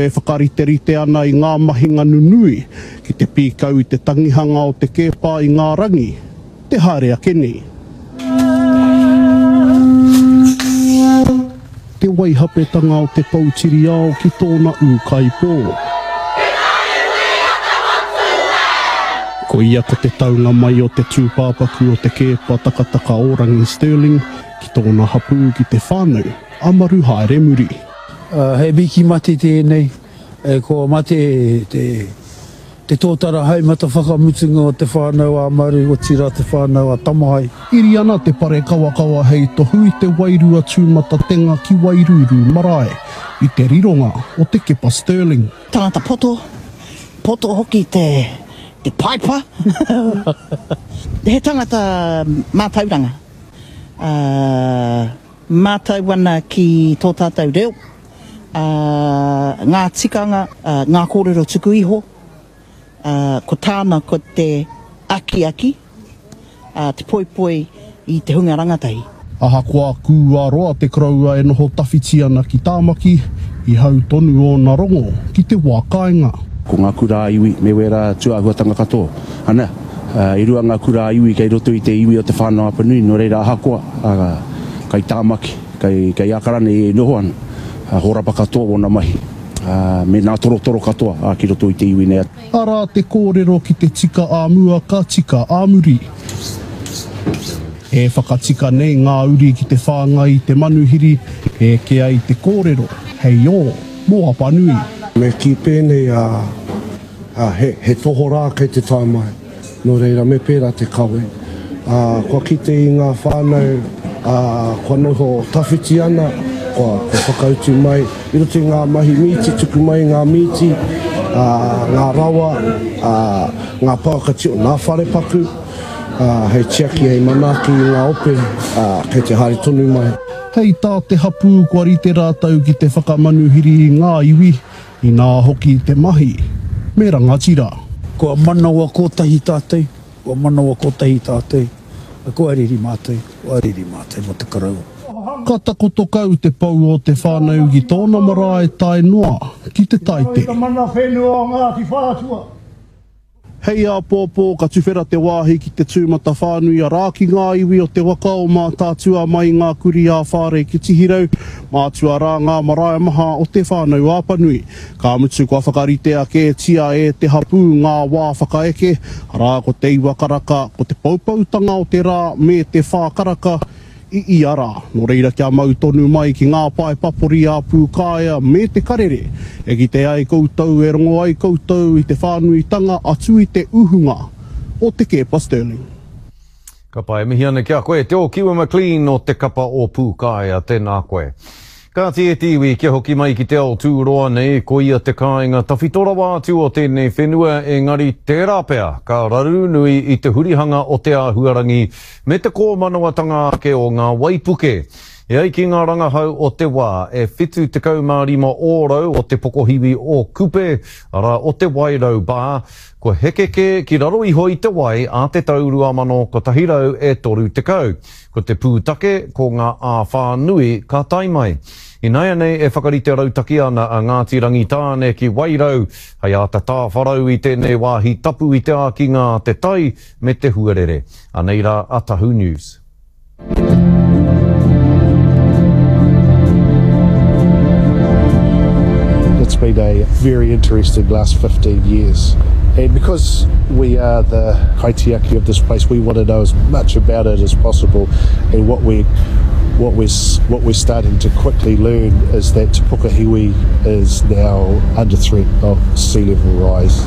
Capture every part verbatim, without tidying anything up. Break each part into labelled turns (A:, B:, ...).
A: E whakariterite ana i ngā mahinga nunui, ki te pīkau i te tangihanga o te kēpā i ngā rangi, te harea kene. Te waihapetanga o te pautiri ao ki tōna ūkaipō. Ko ia ko te taunga mai o te tūpāpaku o te kēpā takataka orangi Stirling, ki tōna hapu ki te whānau, Amaru haere muri.
B: Uh, he biki mate tēnei, e ko mate te, te tōtara haimata whakamutunga o te whānau a Maru, o tira te whānau a Tamahai.
A: Iri ana te pare kawa kawa hei tohu i te wairua tūmata tenga ki Wairuru marae, i te rironga o te kepa Stirling.
C: Tangata poto, poto hoki te, te paipa. He tangata mātauranga. Uh, mātauana ki tō tātou reo. Uh, ngā tikanga, uh, ngā kōrero tuku iho, uh, ko tāna ko te aki aki, uh, te poi poi i te hunga rangatai.
A: Aha kua kūaroa te kraua e noho tawhiti ana ki Tāmaki, i hau tonu o ngā rongo ki te wā kāinga.
D: Ko ngā kura iwi me wera tuahuatanga katoa. Ana, uh, i rua ngā kura iwi kei roto i te iwi o te whānau apanui, no reira aha kua, uh, kai Tāmaki, kai, kai akarane e noho ana. Uh, horapa katoa o nā mahi, uh, me nā toro toro katoa uh, ki roto i te iwi nea.
A: Ara te kōrero ki te tika āmua ka tika āmuri. E whakatika nei ngā uri ki te whāngai te manuhiri, e ke ai te kōrero, hei o, mō apanui.
E: Me ki pēnei a, a he, he toho rā kei te tāmai, no reira me pēra te kawe. Uh, kua ki te i ngā whānau, uh, kua noho tawhiti ana, Kua, kua whakautu mai, i roto ngā mahi miti, tuku mai ngā miti, uh, ngā rawa, uh, ngā pākati o ngā wharepaku, uh, hei tiaki hei manaki i ngā ope, uh, kei te haere tonu mai.
A: Hei tā te hapu kua rite rātau ki te whakamanuhiri i ngā iwi, i ngā hoki te mahi, me rangatira.
B: Kua manaua kotahi tātou, kua manaua kotahi tātou, kua ariri mātou, kua ariri mātou mo te karaua.
A: Ka takoto kau te pau o te whānau ki tōna marae tae noa ki te taite. Hei a pōpō, ka tuwhera te wāhi ki te tūmata whānui a rāki ngā iwi o te waka o mā tātua mai ngā kuri a whāre ki tihirau, mātua rā ngā marae maha o te whānau āpanui. Ka mutu kua whakarite a ke tia e te hapu ngā wā whakaeke, rā ko te iwa karaka, ko te paupautanga o te rā me te whākaraka, i i ara, no reira kia mau tonu mai ki ngā pae papori a pūkāia me te karere. E ki te ai koutou e rongo ai koutou i te whānuitanga atu i te uhunga o te kepa Stirling.
F: Ka pai mihi ana kia koe, te o Kiwa McLean o te kapa o pūkāia, tēnā koe. Ka te e tiwi kia hoki mai ki te ao tūroa nei, ko ia te kāinga tawhitora wātu o tēnei whenua, engari tērā pea, ka raru nui i te hurihanga o te āhuarangi me te kōmanawatanga ake o ngā waipuke. E ai ki ngā rangahau o te wā, e whitu te kaumārima ōrau o te pokohiwi o kupe, ara o te wairau bā, ko hekeke ki raro iho i te wai a te taurua mano ko tahirau e toru te kau. Ko te pūtake ko ngā āwhānui ka taimai. I nei nei e whakarite rautaki ana a Ngāti Rangi tāne ki Wairau, hei a ta tāwharau i tēnei wāhi tapu i te āki ngā te tai me te huarere. A nei rā Atahu News.
G: It's been a very interesting last fifteen years. And because we are the kaitiaki of this place, we want to know as much about it as possible. And what we what we're, what we're starting to quickly learn is that Te Pukahiwi is now under threat of sea level rise.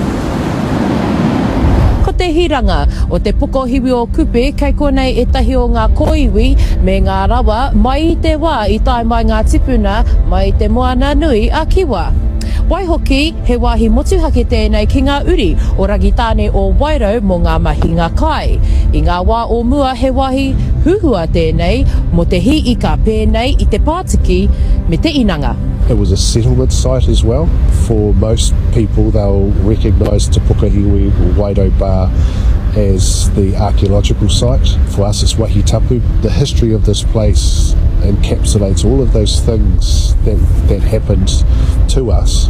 H: Ko te hiranga o te Pukahiwi o Kupe, kei konei e tahi o ngā koiwi me ngā rawa mai i te wā i tae mai ngā tipuna mai te moana nui a Kiwa. Waihoki, he wāhi motuhake tēnei ki ngā uri o Rangitāne o Wairau mō ngā mahinga kai. I ngā wā o mua he wāhi huhua tēnei mo te hi i ka pēnei i te Pātiki me te inanga.
G: It was a settlement site as well. For most people, they'll recognise Te Pukahiwi or Wairau Bar as the archaeological site. For us, it's Wahitapu. The history of this place encapsulates all of those things that, that happened to us.